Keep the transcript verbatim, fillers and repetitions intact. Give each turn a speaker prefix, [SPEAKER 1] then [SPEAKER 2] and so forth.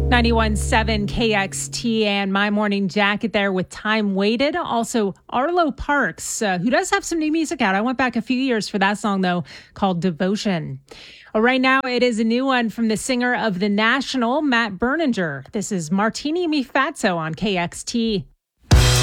[SPEAKER 1] ninety-one point seven K X T and My Morning Jacket there with Time Waited. Also, Arlo Parks, uh, who does have some new music out. I went back a few years for that song, though, called Devotion. Well, right now, it is a new one from the singer of The National, Matt Berninger. This is Martini Mi Fatso on K X T.